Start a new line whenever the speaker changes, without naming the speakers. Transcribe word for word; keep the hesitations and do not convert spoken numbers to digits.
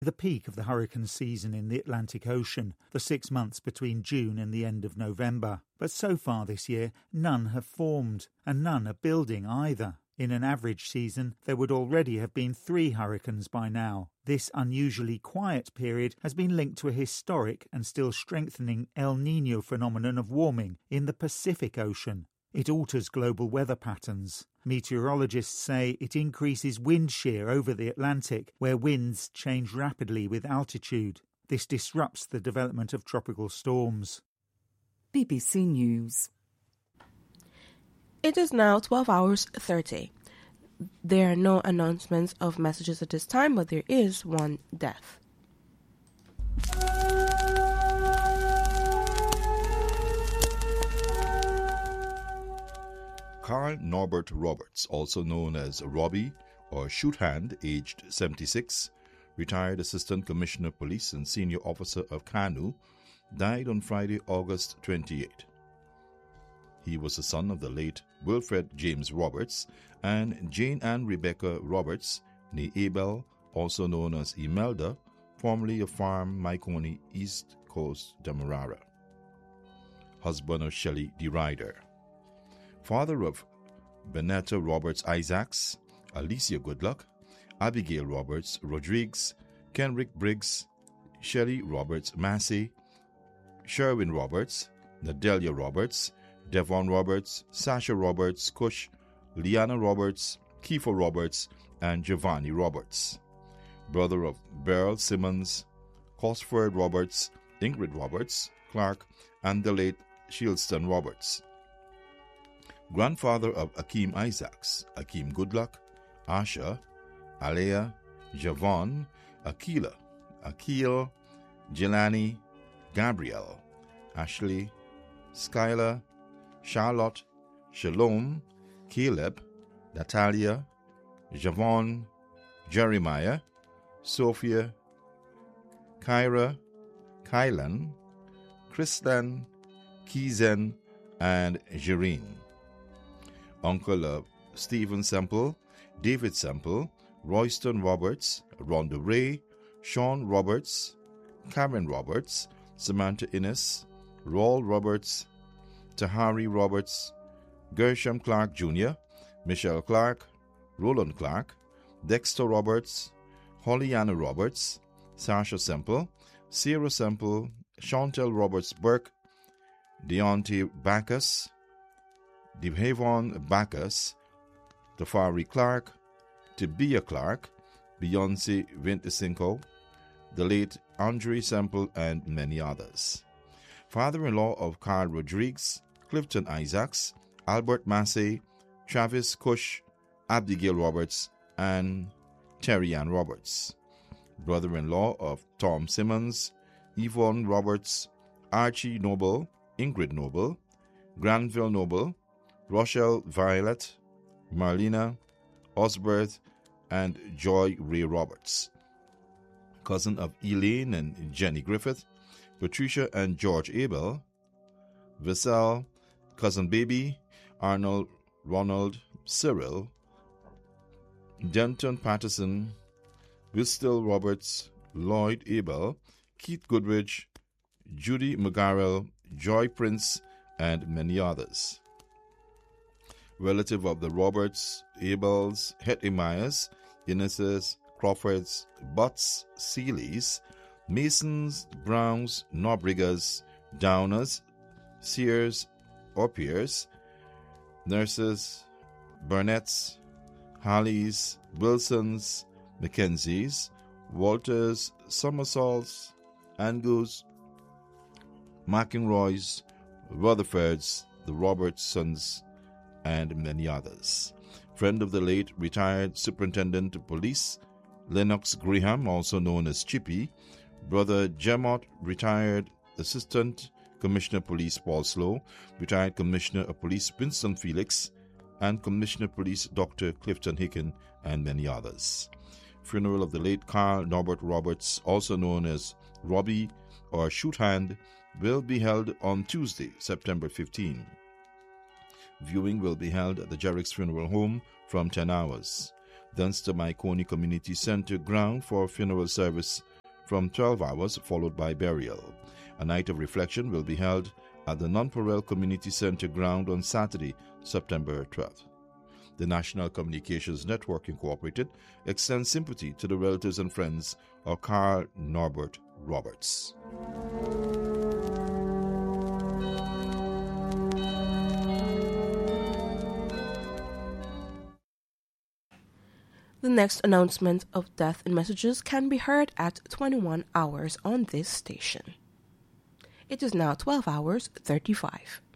the peak of the hurricane season in the Atlantic Ocean, the six months between June and the end of November. But so far this year, none have formed, and none are building either. In an average season, there would already have been three hurricanes by now. This unusually quiet period has been linked to a historic and still strengthening El Niño phenomenon of warming in the Pacific Ocean. It alters global weather patterns. Meteorologists say it increases wind shear over the Atlantic, where winds change rapidly with altitude. This disrupts the development of tropical storms.
B B C News.
It is now twelve hours thirty. There are no announcements of messages at this time, but there is one death.
Carl Norbert Roberts, also known as Robbie or Shoothand, aged seventy-six, retired Assistant Commissioner of Police and Senior Officer of Kanu, died on Friday, August twenty-eighth. He was the son of the late Wilfred James Roberts and Jane Ann Rebecca Roberts, née Abel, also known as Imelda, formerly of Farm Maikoni, East Coast, Demerara. Husband of Shelley De Ryder. Father of Benetta Roberts Isaacs, Alicia Goodluck, Abigail Roberts Rodriguez, Kenrick Briggs, Shelley Roberts Massey, Sherwin Roberts, Nadelia Roberts, Devon Roberts, Sasha Roberts, Cush, Liana Roberts, Kiefer Roberts, and Giovanni Roberts. Brother of Beryl Simmons, Cosford Roberts, Ingrid Roberts, Clark, and the late Shieldston Roberts. Grandfather of Akeem Isaacs, Akeem Goodluck, Asha, Alea, Javon, Akila, Akil, Jelani, Gabrielle, Ashley, Skylar, Charlotte, Shalom, Caleb, Natalia, Javon, Jeremiah, Sophia, Kyra, Kylan, Kristan, Kizen, and Jereen. Uncle of Stephen Semple, David Semple, Royston Roberts, Rhonda Ray, Sean Roberts, Cameron Roberts, Samantha Innes, Raul Roberts, Tahari Roberts, Gershom Clark Junior, Michelle Clark, Roland Clark, Dexter Roberts, Hollyana Roberts, Sasha Semple, Sarah Semple, Chantel Roberts Burke, Deontay Bacchus, Devhavon Bacchus, Tafari Clark, Tibia Clark, Beyonce Vinticinco, the late Andre Semple, and many others. Father-in-law of Carl Rodriguez, Clifton Isaacs, Albert Massey, Travis Cush, Abigail Roberts, and Terry Ann Roberts. Brother-in-law of Tom Simmons, Yvonne Roberts, Archie Noble, Ingrid Noble, Granville Noble, Rochelle Violet, Marlena, Osberth, and Joy Ray Roberts. Cousin of Elaine and Jenny Griffith, Patricia and George Abel, Vissal, Cousin Baby, Arnold, Ronald, Cyril, Denton Patterson, Wistel Roberts, Lloyd Abel, Keith Goodrich, Judy McGarrell, Joy Prince, and many others. Relative of the Roberts, Abels, Hetty Myers, Innes's, Crawfords, Butts, Seeleys, Masons, Browns, Norbriggers, Downers, Sears or Pierce, Nurses, Burnett's, Harleys, Wilsons, Mackenzies, Walters, Somersaults, Angus, McEnroys, Rutherfords, the Robertsons, and many others. Friend of the late retired Superintendent of Police, Lennox Graham, also known as Chippy, Brother Jemot, retired Assistant Commissioner of Police Paul Slow, retired Commissioner of Police Winston Felix, and Commissioner of Police Doctor Clifton Hicken, and many others. Funeral of the late Carl Norbert Roberts, also known as Robbie or Shoothand, will be held on Tuesday, September fifteenth. Viewing will be held at the Jerrick's Funeral Home from ten hours. Thence to Maikoni Community Center ground for funeral service from twelve hours, followed by burial. A night of reflection will be held at the Nonpareil Community Center ground on Saturday, September twelfth. The National Communications Network Incorporated extends sympathy to the relatives and friends of Carl Norbert Roberts.
The next announcement of death in messages can be heard at twenty-one hours on this station. It is now twelve hours thirty-five.